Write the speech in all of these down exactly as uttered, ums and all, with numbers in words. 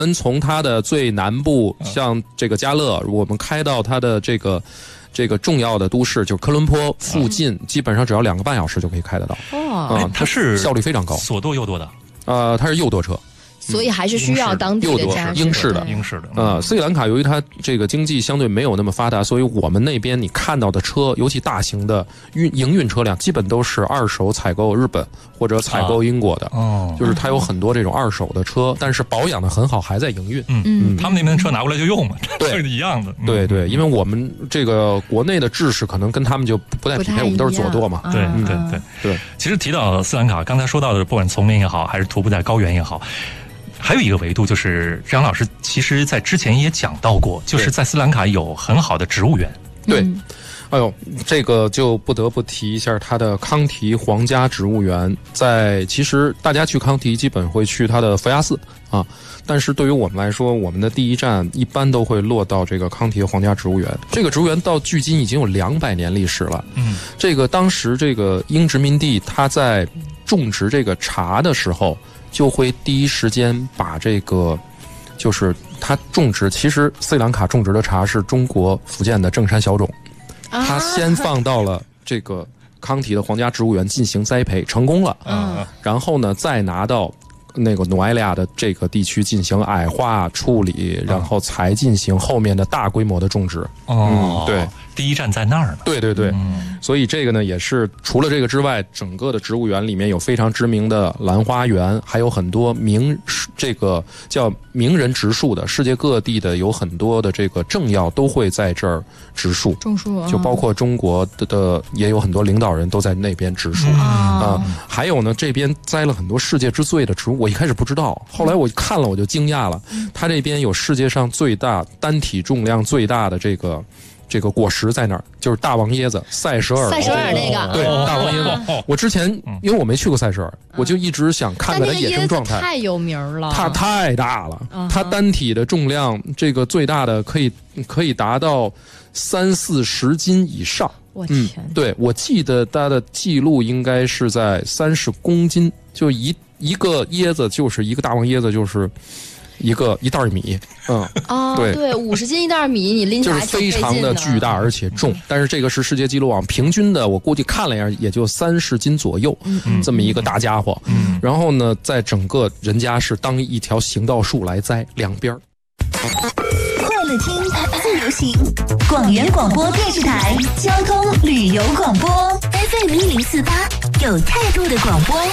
们从它的最南部，像这个加勒，我们开到它的这个这个重要的都市，就是科伦坡附近，基本上只要两个半小时就可以开得到。 哦， 嗯， 它是效率非常高， 左舵右舵的。 呃，它是右舵车。 所以还是需要当地的驾驶， 英式的， 英式的。 呃，斯里兰卡由于它这个经济相对没有那么发达，所以我们那边你看到的车，尤其大型的运营运车辆，基本都是二手采购日本或者采购英国的。 哦， 就是它有很多这种二手的车，但是保养的很好，还在营运。 嗯嗯，他们那边的车拿过来就用嘛， 对， 是一样的。 对对，因为我们这个国内的制式可能跟他们就不太匹配，我们都是左舵嘛。 对对对对。其实提到斯里兰卡，刚才说到的，不管丛林也好，还是徒步在高原也好。还有一个维度，就是张老师其实在之前也讲到过，就是在斯里兰卡有很好的植物园。 对，哎呦，这个就不得不提一下它的康提皇家植物园。在其实大家去康提基本会去它的佛牙寺啊，但是对于我们来说，我们的第一站一般都会落到这个康提皇家植物园。这个植物园到距今已经有两百年历史了。 嗯， 这个当时这个英殖民地他在种植这个茶的时候，就会第一时间把这个，就是它种植，其实斯里兰卡种植的茶是中国福建的正山小种，它先放到了这个康提的皇家植物园进行栽培，成功了， 嗯， 然后呢再拿到那个努埃利亚的这个地区进行矮化处理，然后才进行后面的大规模的种植。 哦， 嗯，对。 第一站在那儿呢。 对对对， 嗯， 所以这个呢也是除了这个之外，整个的植物园里面有非常知名的兰花园，还有很多名这个叫名人植树的，世界各地的有很多的这个政要都会在这儿植树， 种树， 就包括中国的的也有很多领导人都在那边植树啊、嗯呃。还有呢，这边栽了很多世界之最的植物，我一开始不知道，后来我看了我就惊讶了，它这边有世界上最大单体重量最大的这个。这个果实在那儿，就是大王椰子，塞舌尔。 塞舌尔那个， 对，大王椰子。我之前因为我没去过塞舌尔，我就一直想看看它野生状态。 太有名了， 它太大了，它单体的重量，这个最大的可以可以达到三四十斤以上。 我天！ 嗯，对，我记得它的记录应该是在三十公斤，就一一个椰子就是一个大王椰子就是。一个一袋米，嗯， 啊，对对，五十斤一袋米，你拎起来就是非常的巨大而且重，但是这个是世界纪录网平均的，我估计看了一下，也就三十斤左右，嗯，这么一个大家伙，嗯，然后呢，在整个人家是当一条行道树来栽，两边。 快乐听，自由行，广元广播电视台交通旅游广播 F M 一零四八，有态度的广播。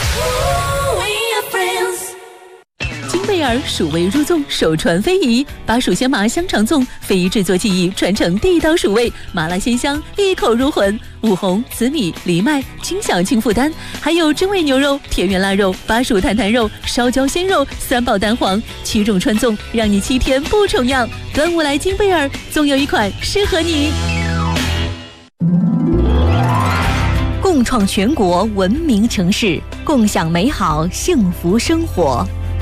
金贝尔蜀味入粽，首传非遗，把蜀鲜麻香肠粽非遗制作技艺传承地道蜀味，麻辣鲜香，一口入魂。五红、紫米、藜麦，轻享轻负担，还有真味牛肉、田园腊肉、巴蜀坦坦肉、烧焦鲜肉，三宝蛋黄，七种传粽，让你七天不重样。端午来金贝尔，总有一款适合你。 共创全国文明城市，共享美好幸福生活。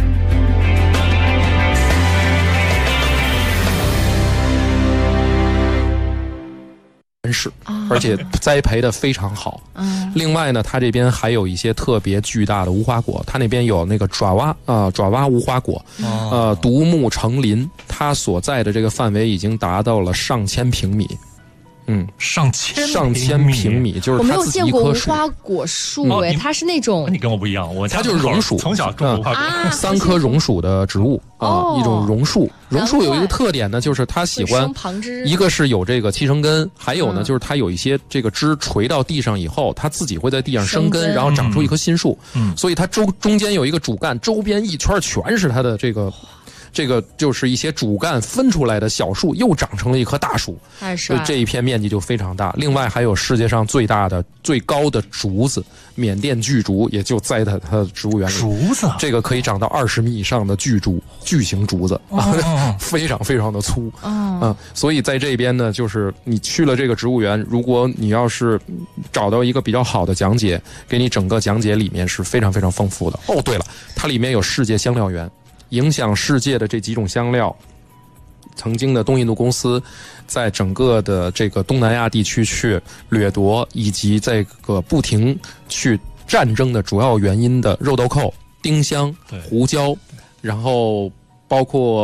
是，而且栽培的非常好。嗯，另外呢，它这边还有一些特别巨大的无花果，它那边有那个爪哇啊、呃、爪哇无花果，呃，独木成林，它所在的这个范围已经达到了上千平米。嗯， 上千上千平米，就是我没有见过无花果树哎，它是那种你跟我不一样，我它就是榕树， 从小种无花果， 三棵榕树的植物啊，一种榕树。榕树有一个特点呢，就是它喜欢一个是有这个气生根，还有呢就是它有一些这个枝垂到地上以后，它自己会在地上生根，然后长出一棵新树。嗯，所以它周中间有一个主干，周边一圈全是它的这个。这个就是一些主干分出来的小树，又长成了一棵大树，所以这一片面积就非常大。另外还有世界上最大的、最高的竹子——缅甸巨竹，也就在它它的植物园里。 竹子， 这个可以长到二十米以上的巨竹，巨型竹子，哦、非常非常的粗。哦、嗯，所以在这边呢，就是你去了这个植物园，如果你要是找到一个比较好的讲解，给你整个讲解里面是非常非常丰富的。哦，对了，它里面有世界香料园。影响世界的这几种香料，曾经的东印度公司在整个的这个东南亚地区去掠夺，以及这个不停去战争的主要原因的肉豆蔻、丁香、胡椒，然后包括